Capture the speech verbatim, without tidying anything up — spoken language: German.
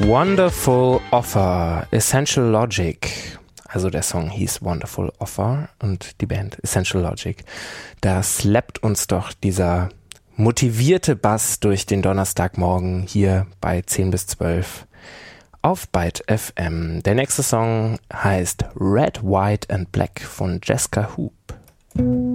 Wonderful Offer, Essential Logic. Also der Song hieß Wonderful Offer und die Band Essential Logic. Da slappt uns doch dieser motivierte Bass durch den Donnerstagmorgen hier bei zehn bis zwölf auf Byte F M. Der nächste Song heißt Red, White and Black von Jessica Hoop.